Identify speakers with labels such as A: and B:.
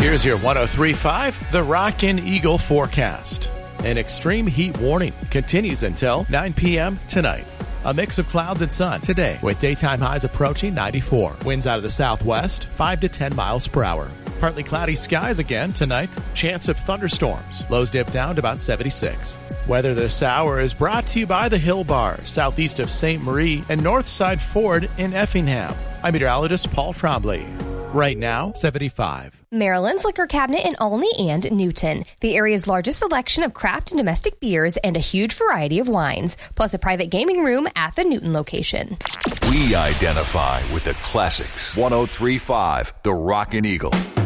A: Here's your 103.5 The Rockin' Eagle forecast. An extreme heat warning continues until 9 p.m. tonight. A mix of clouds and sun today with daytime highs approaching 94. Winds out of the southwest, 5 to 10 miles per hour. Partly cloudy skies again tonight. Chance of thunderstorms. Lows dip down to about 76. Weather this hour is brought to you by the Hill Bar, southeast of St. Marie and Northside Ford in Effingham. I'm meteorologist Paul Trombley. Right now, 75.
B: Maryland's Liquor Cabinet in Olney and Newton. The area's largest selection of craft and domestic beers and a huge variety of wines, plus a private gaming room at the Newton location.
C: We identify with the classics. 103.5 The Rockin' Eagle.